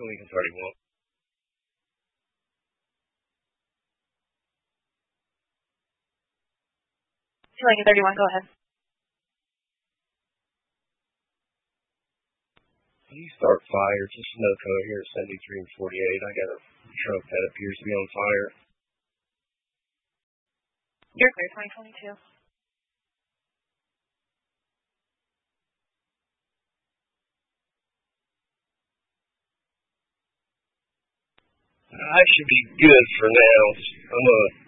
Lincoln 31. Lincoln 31, go ahead. You start fire. It's a snow cone here at 73 and 48. I got a truck that appears to be on fire. You're clear, 2022. I should be good for now. I'm